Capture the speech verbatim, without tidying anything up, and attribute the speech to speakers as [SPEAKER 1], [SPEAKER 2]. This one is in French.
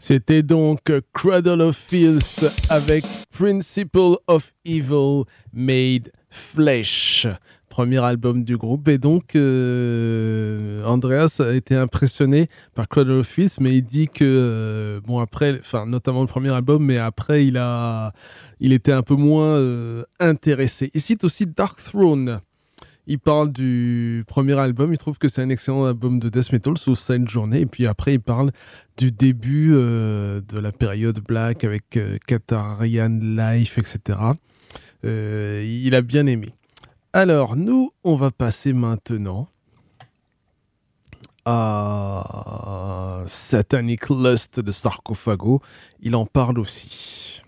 [SPEAKER 1] C'était donc Cradle of Filth avec Principle of Evil Made Flesh, premier album du groupe. Et donc, euh, Andreas a été impressionné par Cradle of Filth, mais il dit que, euh, bon, après, enfin, notamment le premier album, mais après, il a, il était un peu moins euh, intéressé. Il cite aussi Dark Throne. Il parle du premier album, il trouve que c'est un excellent album de death metal, sauf Silent Journey. Et puis après, il parle du début euh, de la période Black avec euh, Catarian Life, et cetera. Euh, il a bien aimé. Alors, nous, on va passer maintenant à Satanic Lust de Sarcophago. Il en parle aussi.